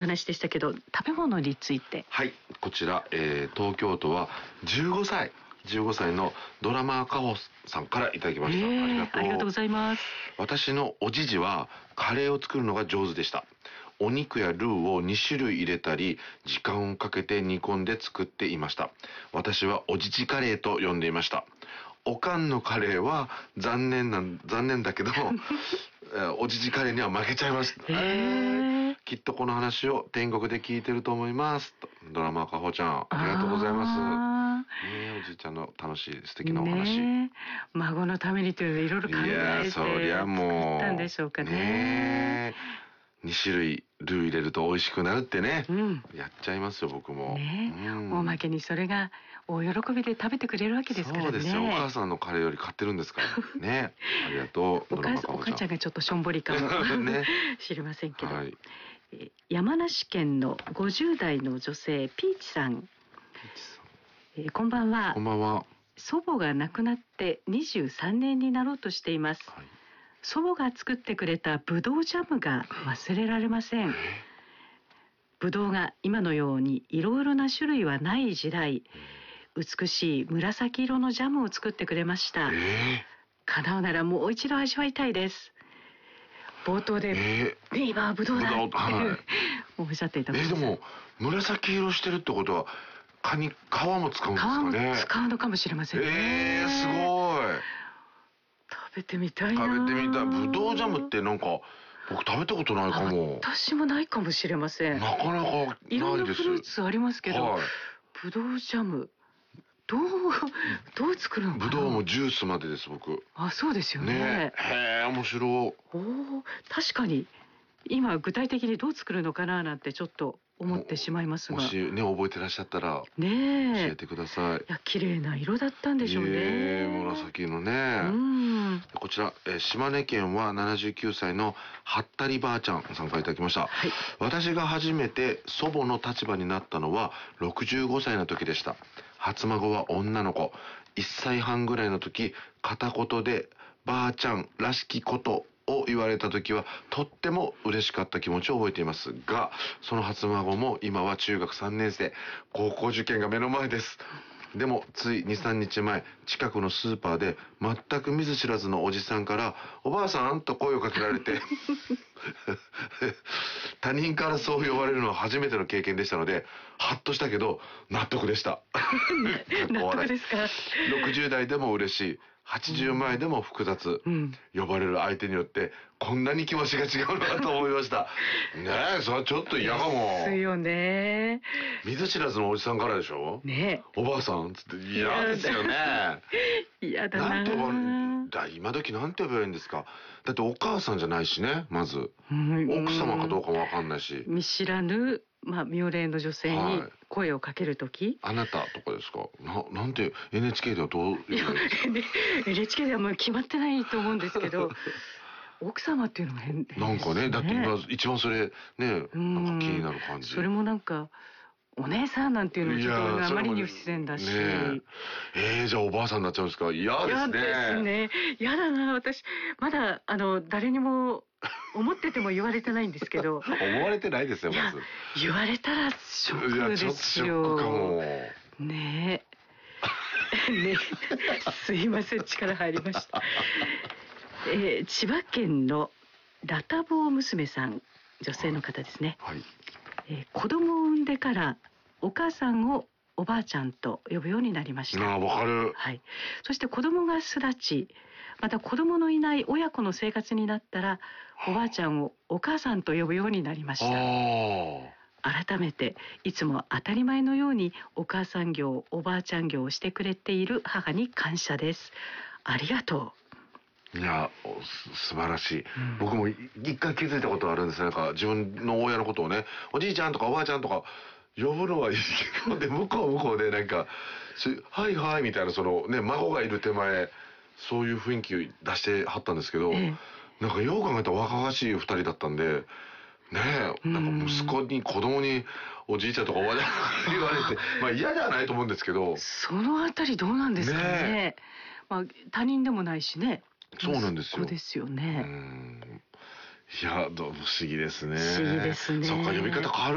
話でしたけど、食べ物について。 はい、こちら、東京都は15歳のドラマーカホさんからいただきました。 ありがとうございます。 私のおじじはカレーを作るのが上手でした。お肉やルーを2種類入れたり、時間をかけて煮込んで作っていました。私はおじじカレーと呼んでいました。おかんのカレーは残念だけどおじじカレーには負けちゃいました。きっとこの話を天国で聞いてると思いますと。ドラマーかほちゃん、ありがとうございます。おじいちゃんの楽しい素敵なお話。 孫のためにというのでいろいろ考えて作ったんでしょうかね。 2種類ルー入れると美味しくなるってね、やっちゃいますよ僕も。 おまけにそれがお喜びで食べてくれるわけですからね。 そうですよ、お母さんのカレーより買ってるんですからね。ありがとう。 お母ちゃんがちょっとしょんぼりかも知りませんけど、山梨県の50代の女性ピーチさん、こんばんは。 こんばんは。 祖母が亡くなって23年になろうとしています。祖母が作ってくれたぶどうジャムが忘れられません。ぶどうが今のようにいろいろな種類はない時代、美しい紫色のジャムを作ってくれました。叶うならもう一度味わいたいです。冒頭で、今はぶどうだっておっしゃっていた。 でも紫色してるってことは皮も使うんですかね。 皮も使うのかもしれませんね。 すごい。 食べてみたいな。 食べてみたい。ぶどうジャムってなんか僕食べたことないかも。 私もないかもしれません。 なかなかないです。 いろんなフルーツありますけど、ぶどうジャムどう作るのかな。 ぶどうもジュースまでです僕。 そうですよね。 面白い。 確かに今具体的にどう作るのかななんてちょっと思ってしまいますが、 もしね覚えてらっしゃったら教えてください。 綺麗な色だったんでしょうね。 紫のね。こちら島根県は79歳のはったりばあちゃんさんからいただきました。私が初めて祖母の立場になったのは65歳の時でした。初孫は女の子。1歳半ぐらいの時、片言でばあちゃんらしきことを言われた時はとっても嬉しかった気持ちを覚えていますが、その初孫も今は中学3年生、高校受験が目の前です。でもつい 2,3 日前、近くのスーパーで全く見ず知らずのおじさんからおばあさんと声をかけられて他人からそう呼ばれるのは初めての経験でしたので、ハッとしたけど納得でした。 納得ですか。 60代でも嬉しい、80前でも複雑、呼ばれる相手によってこんなに気持ちが違うのかと思いました。それはちょっと嫌かも。 ですよね。 見ず知らずのおじさんからでしょ。おばあさんつって嫌ですよね。 嫌だな。 なんて呼ばれる今時なんて呼べばいいんですか。だってお母さんじゃないしね、まず奥様かどうかもわかんないし、 見知らぬ妙齢の女性に声をかけるとき、 あなたとかですか。なんて NHK ではどう言うんですか。 NHK ではもう決まってないと思うんですけど奥様っていうのも変ですね。 なんかね、だって今一番それね、なんか気になる感じ。 それもなんかお姉さんなんていうのもちょっとあまりに不自然だし。 じゃあおばあさんになっちゃうんですか。嫌ですね。 嫌ですね。嫌だな。私まだ誰にも思ってても言われてないんですけど。 思われてないですよ、まず。 言われたらショックですよ。 ショックかも。 ねすいません、力入りました。千葉県のラタボー娘さん、女性の方ですね。子供を産んでからお母さんをおばあちゃんと呼ぶようになりました。 わかる。 そして子供が巣立ち、また子供のいない親子の生活になったらおばあちゃんをお母さんと呼ぶようになりました。改めていつも当たり前のようにお母さん業、おばあちゃん業をしてくれている母に感謝です。ありがとう。 いや、素晴らしい。僕も一回気づいたことがあるんですね。なんか自分の親のことをね、おじいちゃんとかおばあちゃんとか呼ぶのはいいけど、で向こうは向こうでなんかはいはいみたいな、そのね、孫がいる手前そういう雰囲気を出してはったんですけど、なんかよう考えたら若々しい二人だったんでなんか息子に子供におじいちゃんとかおばあちゃんとか言われて嫌ではないと思うんですけど、 そのあたりどうなんですかね。他人でもないしね。 そうなんですよ。 そうですよね。 いや、不思議ですね。 不思議ですね。 そうか、呼び方変わる。